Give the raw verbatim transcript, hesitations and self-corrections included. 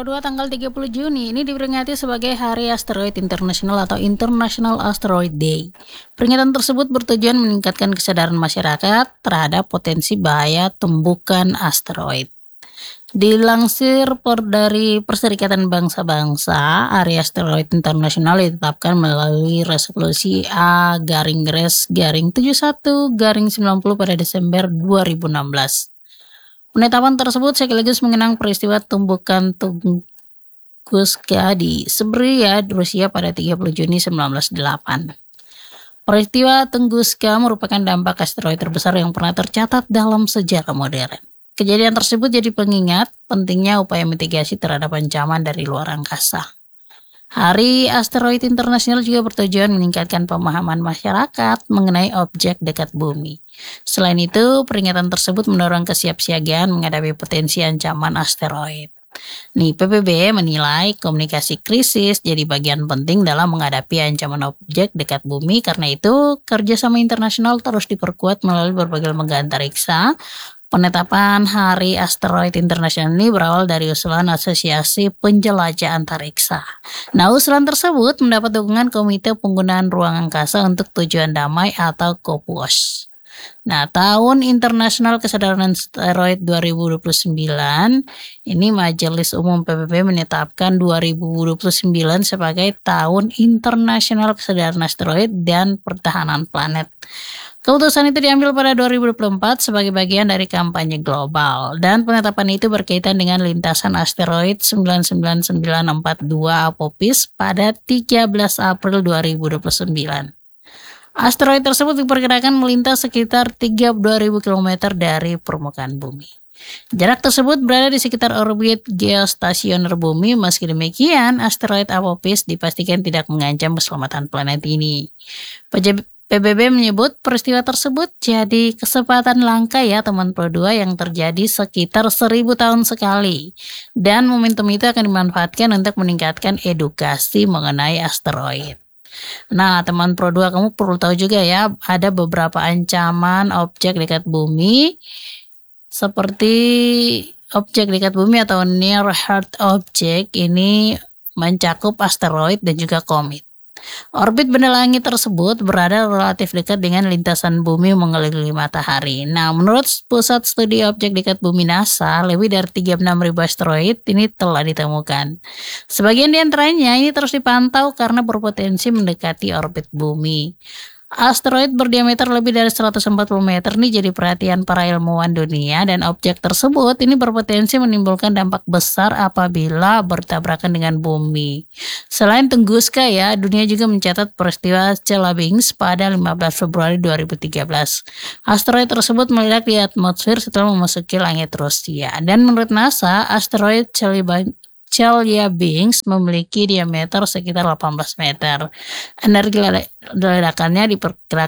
Pro dua tanggal tiga puluh Juni ini diperingati sebagai Hari Asteroid Internasional atau International Asteroid Day. Peringatan tersebut bertujuan meningkatkan kesadaran masyarakat terhadap potensi bahaya tumbukan asteroid. Dilansir per dari Perserikatan Bangsa-Bangsa, Hari Asteroid Internasional ditetapkan melalui resolusi A garing Gres garing tujuh puluh satu garing sembilan puluh pada Desember dua ribu enam belas. Penetapan tersebut sekaligus mengenang peristiwa tumbukan Tunguska di Siberia, Rusia pada tiga puluh Juni seribu sembilan ratus delapan. Peristiwa Tunguska merupakan dampak asteroid terbesar yang pernah tercatat dalam sejarah modern. Kejadian tersebut jadi pengingat pentingnya upaya mitigasi terhadap ancaman dari luar angkasa. Hari Asteroid Internasional juga bertujuan meningkatkan pemahaman masyarakat mengenai objek dekat bumi. Selain itu, peringatan tersebut mendorong kesiapsiagaan menghadapi potensi ancaman asteroid. Nih, P B B menilai komunikasi krisis jadi bagian penting dalam menghadapi ancaman objek dekat bumi. Karena itu, kerjasama internasional terus diperkuat melalui berbagai lembaga antariksa. Penetapan Hari Asteroid Internasional ini berawal dari usulan Asosiasi Penjelajah Antariksa. Nah, usulan tersebut mendapat dukungan Komite Penggunaan Ruang Angkasa untuk Tujuan Damai atau COPUOS. Nah, Tahun Internasional Kesadaran Asteroid dua ribu dua puluh sembilan, ini Majelis Umum P B B menetapkan dua ribu dua puluh sembilan sebagai Tahun Internasional Kesadaran Asteroid dan Pertahanan Planet. Keputusan itu diambil pada dua ribu dua puluh empat sebagai bagian dari kampanye global, dan penetapan itu berkaitan dengan lintasan asteroid sembilan sembilan sembilan empat dua Apopis pada tiga belas April dua ribu dua puluh sembilan. Asteroid tersebut diperkirakan melintas sekitar tiga puluh dua ribu kilometer dari permukaan bumi. Jarak tersebut berada di sekitar orbit geostasioner bumi. Meski demikian, asteroid Apopis dipastikan tidak mengancam keselamatan planet ini. P B B menyebut peristiwa tersebut jadi kesempatan langka ya teman Pro dua yang terjadi sekitar seribu tahun sekali. Dan momentum itu akan dimanfaatkan untuk meningkatkan edukasi mengenai asteroid. Nah, teman Pro dua, kamu perlu tahu juga ya, ada beberapa ancaman objek dekat bumi seperti objek dekat bumi atau near Earth object ini mencakup asteroid dan juga komet. Orbit benda langit tersebut berada relatif dekat dengan lintasan bumi mengelilingi matahari. Nah, menurut Pusat Studi Objek Dekat Bumi NASA, lebih dari tiga puluh enam ribu asteroid ini telah ditemukan. Sebagian di antaranya ini terus dipantau karena berpotensi mendekati orbit bumi. Asteroid berdiameter lebih dari seratus empat puluh meter ini jadi perhatian para ilmuwan dunia, dan objek tersebut ini berpotensi menimbulkan dampak besar apabila bertabrakan dengan bumi. Selain Tunguska ya, dunia juga mencatat peristiwa Chelyabinsk pada lima belas Februari dua ribu tiga belas. Asteroid tersebut meledak di atmosfer setelah memasuki langit Rusia. Dan menurut NASA, asteroid Chelyabinsk Chelyabinsk memiliki diameter sekitar delapan belas meter. Energi ledakannya diperkirakan